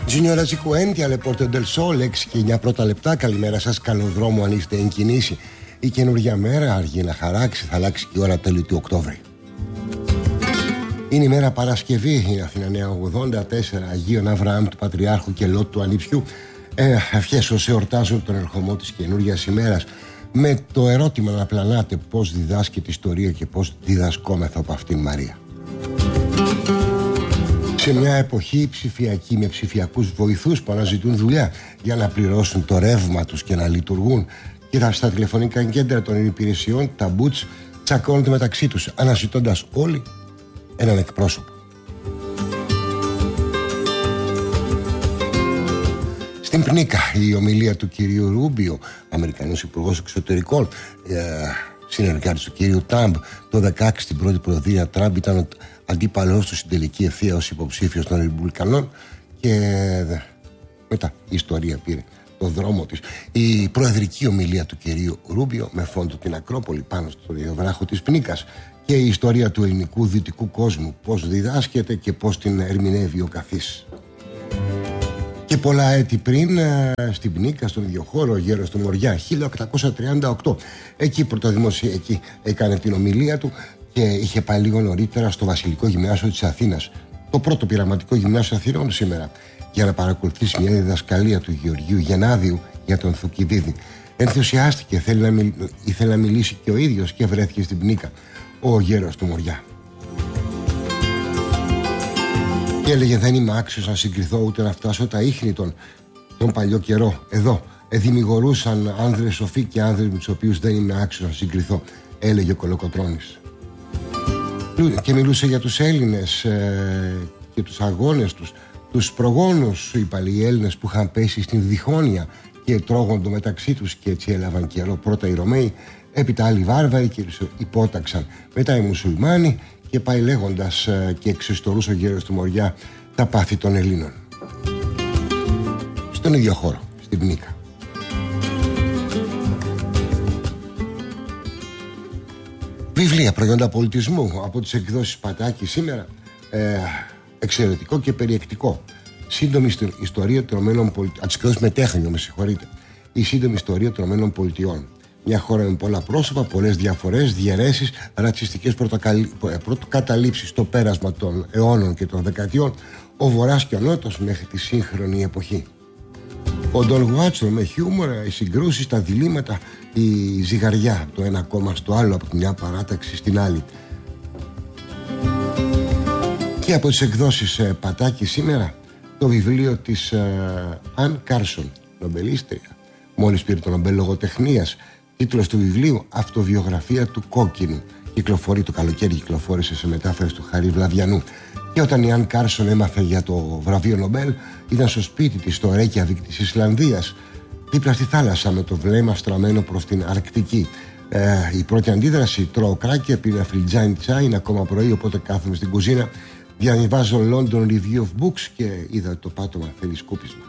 Junior Azicuenti, alle Porte del Sol, 6 και 9 πρώτα λεπτά. Καλημέρα σας, καλό δρόμο αν είστε εν κινήσει. Η καινούργια μέρα αργεί να χαράξει, θα αλλάξει και η ώρα τέλη του Οκτώβρη. Είναι η μέρα Παρασκευή, η Αθήνα Νέα 84, Αγίων Αβραάμ του Πατριάρχου και Λότ του Ανιψιού. Ευχές όσοι εορτάζουν τον ερχομό της καινούργιας ημέρας, με το ερώτημα να πλανάτε πώς διδάσκεται η ιστορία και πώς διδασκόμεθα από αυτήν Μαρία. Σε μια εποχή ψηφιακή, με ψηφιακούς βοηθούς που αναζητούν δουλειά για να πληρώσουν το ρεύμα τους και να λειτουργούν, και στα τηλεφωνικά κέντρα των υπηρεσιών τα μπούτς τσακώνονται μεταξύ τους, αναζητώντας όλοι έναν εκπρόσωπο. Στην Πνίκα η ομιλία του κυρίου Ρούμπιο, Αμερικανός Υπουργός Εξωτερικών, συνεργάτης του κυρίου Τραμπ, το 2016 στην πρώτη προεδρία Τραμπ ήταν ο αντίπαλός του στην τελική ευθεία ως υποψήφιος των Ρεπουμπλικανών, και μετά η ιστορία πήρε το δρόμο της. Η προεδρική ομιλία του κυρίου Ρούμπιο με φόντο την Ακρόπολη πάνω στο βράχο της Πνίκας, και η ιστορία του ελληνικού δυτικού κόσμου, πώς διδάσκεται και πώς την ερμηνεύει ο καθής. Και πολλά έτη πριν, στην Πνίκα, στον ίδιο χώρο, ο γέρος του Μοριά, 1838, εκεί πρωτοδημοσία, εκεί έκανε την ομιλία του, και είχε πάει λίγο νωρίτερα στο Βασιλικό Γυμνάσιο της Αθήνας, το πρώτο πειραματικό γυμνάσιο Αθηνών σήμερα, για να παρακολουθήσει μια διδασκαλία του Γεωργίου Γενάδιου για τον Θουκυδίδη. Ενθουσιάστηκε, ήθελε να μιλήσει και ο ίδιος, και βρέθηκε στην Πνίκα ο γέρος του Μοριά. Και έλεγε: δεν είμαι άξιος να συγκριθώ, ούτε να φτάσω τα ίχνη τον παλιό καιρό. Εδώ δημιουργούσαν άνδρες σοφοί και άνδρες με τους οποίους δεν είμαι άξιος να συγκριθώ, έλεγε ο Κολοκοτρώνης. Και μιλούσε για τους Έλληνες και τους αγώνες τους, τους προγόνους, οι παλαιοί Έλληνες που είχαν πέσει στην διχόνοια και τρώγοντο μεταξύ τους, και έτσι έλαβαν καιρό. Πρώτα οι Ρωμαίοι, έπειτα άλλοι βάρβαροι και υπόταξαν, μετά οι Μουσουλμάνοι, και πάει λέγοντας, και εξιστορούσε ο γέρος του Μοριά τα πάθη των Ελλήνων. Στον ίδιο χώρο, στην Πνίκα. Βιβλία, προϊόντα πολιτισμού από τις εκδόσεις Πατάκη σήμερα, εξαιρετικό και περιεκτικό. Σύντομη ιστορία των ΗΠΑ, από τις εκδόσεις Μετέχνιο, με συγχωρείτε. Η σύντομη ιστορία των ΗΠΑ. Μια χώρα με πολλά πρόσωπα, πολλές διαφορές, διαιρέσεις, ρατσιστικές πρωτοκαταλήψεις στο πέρασμα των αιώνων και των δεκαετιών, ο Βορράς και ο Νότος μέχρι τη σύγχρονη εποχή. Ο Ντον Γουάτσο με χιούμορ, οι συγκρούσεις, τα διλήμματα, η ζυγαριά από το ένα κόμμα στο άλλο, από τη μια παράταξη στην άλλη. Και από τις εκδόσεις Πατάκη σήμερα, το βιβλίο της Αν Κάρσον, νομπελίστρια, μόλις πήρε το Νομπέλ Λογοτεχνίας. Τίτλος του βιβλίου: Αυτοβιογραφία του Κόκκινου. Κυκλοφορεί το καλοκαίρι, κυκλοφόρησε σε μετάφραση του Χαρί Βλαβιανού. Και όταν η Αν Κάρσον έμαθε για το βραβείο Νομπέλ, ήταν στο σπίτι της, στο Ρέικιαβικ της Ισλανδίας, δίπλα στη θάλασσα, με το βλέμμα στραμμένο προς την Αρκτική. Η πρώτη αντίδραση: τρώω κράκια, πήρε ένα φλιτζάνι τσάι, είναι ακόμα πρωί, οπότε κάθομαι στην κουζίνα, διαβάζω London Review of Books και είδα ότι το πάτωμα θέλει σκούπισμα.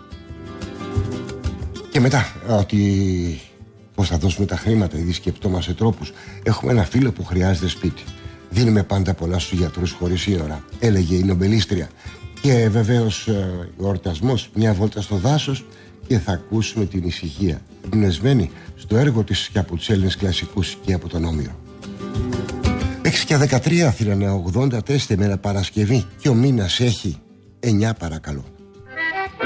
Και μετά, ότι πώς θα δώσουμε τα χρήματα, ήδη σκεπτόμαστε τρόπους. Έχουμε ένα φίλο που χρειάζεται σπίτι. Δίνουμε πάντα πολλά στους γιατρούς χωρίς σύνορα, έλεγε η νομπελίστρια. Και βεβαίως ο εορτασμός, μια βόλτα στο δάσος, και θα ακούσουμε την ησυχία, εμπνευσμένη στο έργο της και από τους Έλληνες κλασικούς και από τον Όμηρο. 6 και 13, Αθήνα Νέα 84, μέρα Παρασκευή, και ο μήνας έχει 9 παρακαλώ.